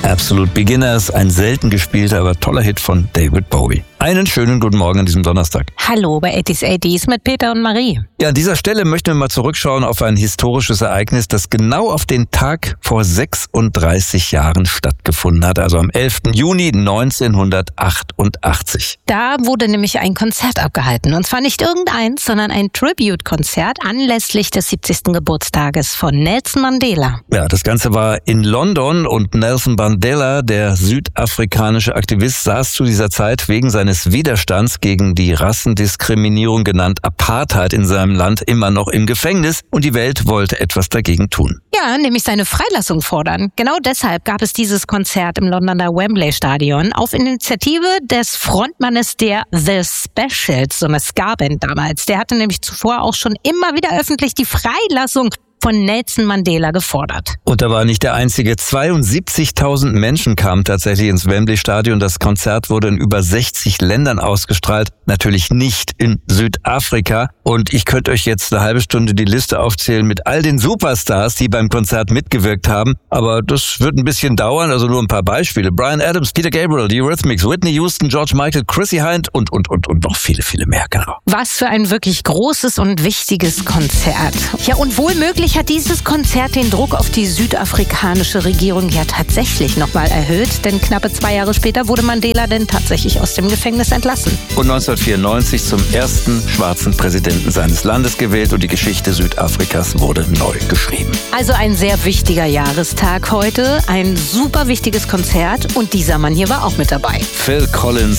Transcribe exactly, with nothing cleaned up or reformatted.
Absolute Beginners, ein selten gespielter, aber toller Hit von David Bowie. Einen schönen guten Morgen an diesem Donnerstag. Hallo bei achtzig achtzig mit Peter und Marie. Ja, an dieser Stelle möchten wir mal zurückschauen auf ein historisches Ereignis, das genau auf den Tag vor sechsunddreißig Jahren stattgefunden hat, also am elften Juni neunzehnhundertachtundachtzig. Da wurde nämlich ein Konzert abgehalten, und zwar nicht irgendeins, sondern ein Tribute-Konzert anlässlich des siebzigsten Geburtstages von Nelson Mandela. Ja, das Ganze war in London und Nelson Mandela, der südafrikanische Aktivist, saß zu dieser Zeit wegen seines Widerstands gegen die Rassendiskriminierung, genannt Apartheid, in seinem Land immer noch im Gefängnis, und die Welt wollte etwas dagegen tun. Ja, nämlich seine Freilassung fordern. Genau deshalb gab es dieses Konzert im Londoner Wembley Stadion auf Initiative des Frontmannes der The Specials, so eine Ska-Band damals. Der hatte nämlich zuvor auch schon immer wieder öffentlich die Freilassung von Nelson Mandela gefordert. Und da war nicht der einzige. zweiundsiebzigtausend Menschen kamen tatsächlich ins Wembley-Stadion. Das Konzert wurde in über sechzig Ländern ausgestrahlt. Natürlich nicht in Südafrika. Und ich könnte euch jetzt eine halbe Stunde die Liste aufzählen mit all den Superstars, die beim Konzert mitgewirkt haben. Aber das wird ein bisschen dauern, also nur ein paar Beispiele. Bryan Adams, Peter Gabriel, The Eurythmics, Whitney Houston, George Michael, Chrissy Hynde und, und, und, und noch viele, viele mehr, genau. Was für ein wirklich großes und wichtiges Konzert. Ja, und wohl möglich hat dieses Konzert den Druck auf die südafrikanische Regierung ja tatsächlich nochmal erhöht, denn knappe zwei Jahre später wurde Mandela denn tatsächlich aus dem Gefängnis entlassen. Und neunzehnhundertvierundneunzig zum ersten schwarzen Präsidenten seines Landes gewählt, und die Geschichte Südafrikas wurde neu geschrieben. Also ein sehr wichtiger Jahrestag heute, ein super wichtiges Konzert, und dieser Mann hier war auch mit dabei. Phil Collins